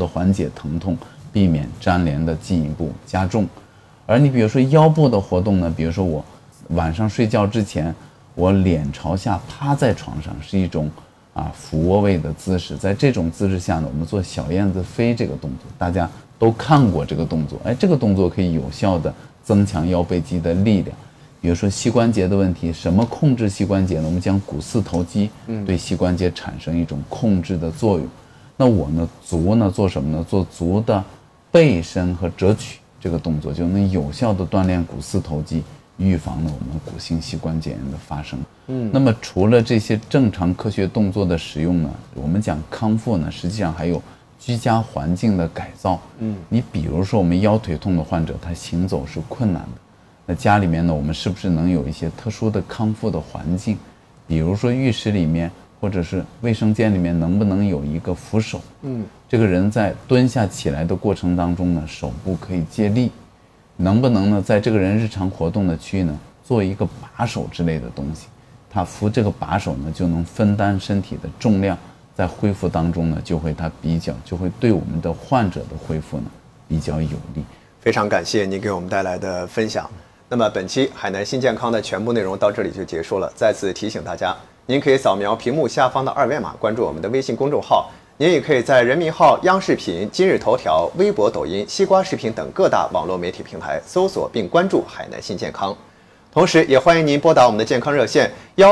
的缓解疼痛，避免粘连的进一步加重。而你比如说腰部的活动呢，比如说我晚上睡觉之前，我脸朝下趴在床上，是一种俯卧位的姿势。在这种姿势下呢，我们做小燕子飞这个动作，大家都看过这个动作。这个动作可以有效的增强腰背肌的力量。比如说膝关节的问题，什么控制膝关节呢？我们讲股四头肌对膝关节产生一种控制的作用。那我呢，足呢做什么呢？做足的背伸和折曲这个动作，就能有效的锻炼股四头肌，预防呢我们骨性膝关节炎的发生。那么除了这些正常科学动作的使用呢，我们讲康复呢，实际上还有居家环境的改造。你比如说我们腰腿痛的患者，他行走是困难的。那家里面呢，我们是不是能有一些特殊的康复的环境？比如说浴室里面，或者是卫生间里面，能不能有一个扶手？这个人在蹲下起来的过程当中呢，手部可以借力。能不能呢，在这个人日常活动的区域呢，做一个把手之类的东西？他扶这个把手呢，就能分担身体的重量，在恢复当中呢，就会对我们的患者的恢复呢比较有利。 非常感谢您给我们带来的分享。那么本期海南新健康的全部内容到这里就结束了。再次提醒大家，您可以扫描屏幕下方的2维码关注我们的微信公众号，您也可以在人民号、央视频、今日头条、微博、抖音、西瓜视频等各大网络媒体平台搜索并关注海南新健康。同时也欢迎您拨打我们的健康热线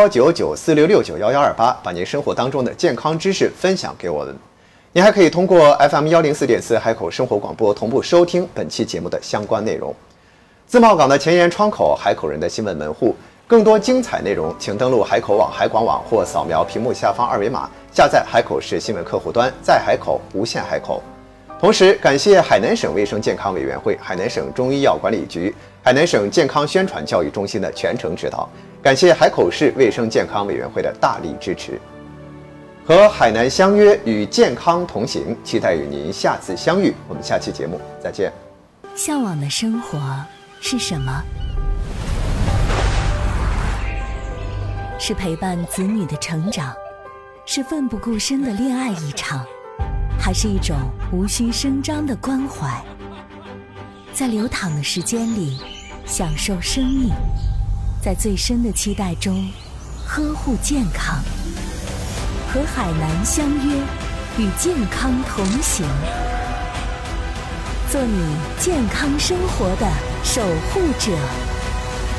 19946691128，把您生活当中的健康知识分享给我们。您还可以通过 FM104.4海口生活广播同步收听本期节目的相关内容。自贸港的前沿窗口，海口人的新闻门户。更多精彩内容，请登录海口网、海广网或扫描屏幕下方2维码，下载海口市新闻客户端，在海口无限海口。同时，感谢海南省卫生健康委员会、海南省中医药管理局、海南省健康宣传教育中心的全程指导，感谢海口市卫生健康委员会的大力支持。和海南相约，与健康同行，期待与您下次相遇。我们下期节目再见。 向往的生活是什么？是陪伴子女的成长，是奋不顾身的恋爱一场，还是一种无需声张的关怀？在流淌的时间里享受生命，在最深的期待中呵护健康。和海南相约，与健康同行，做你健康生活的守护者。